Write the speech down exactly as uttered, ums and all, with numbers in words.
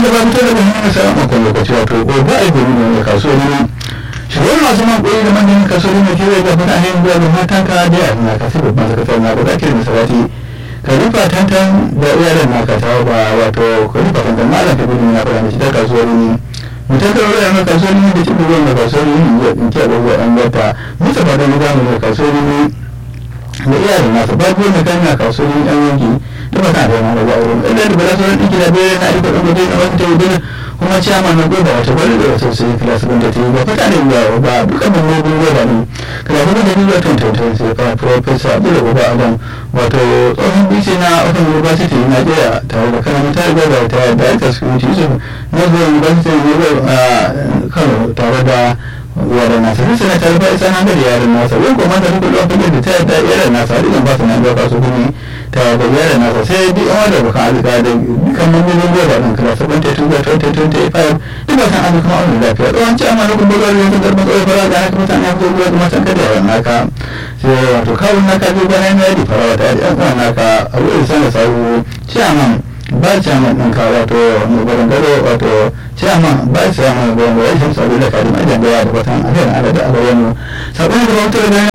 da ba fitar da bayanan sa makon lokaci wato ko ba a yi gobe da kasuwanni shugaban masu man koyi da manyan kasuwanni mai kewaye da fata hanyar zuwa da matan ka da yara na kasi babban sakataren na guda ke da misali ka rufa tantan da iyalan naka ta ba wato ka rufa tantan malam ka gudu na fara mace ta kasuwanni mutum da wani yana kasuwanni da cikin ruwan da kasuwanni ne ya tsinci abubuwa ɗan gata musa ba da gudanar da kasuwanni da iyalin nasa ba biyu na kan na kasuwanni ɗan yanki da ba ta da yana da wurin ɗan da ba za su wani ɗinki da bayan na aika ɗan gudu na wata ta yi kuma ciyama na goba wata gwada da wata sai kilasa da ta yi ba fata ne ba ba dukkan mambobin goba ne kilasa da ta yi ba tantantan sai fa professor abdul goba adam wato tsohon bice na open university nigeria tare da kana mutane goba ta da aka security yusuf na zuwa university ne a kano tare da yaran nasa sai sana tare ba isa na gari yaran nasa wani kuma da duk lokacin da ta yadda yaran nasa idan ba su na ba su kuma ta da yaran nasa sai bi an da baka alƙa da dukkan mambobin goba ɗin kilasa ban ta tuba twenty twenty-five duk ba san an kuma wani lafiya tsawon ci amma na kuma gobe yanzu garba tsawon fara da haka mutane ya zuwa da matan kada yaran naka sai wato kawun naka zai bayan ya yi fara wata yan uwan naka a wurin sana sabu ciyaman ba ciyaman ɗin ka wato mai gwarin gado wato ciyaman ba ciyaman gwarin gado ya shi sabu da kadin ajiyar da ya da watan ajiyar al'ada a bayan mu sabon da wata da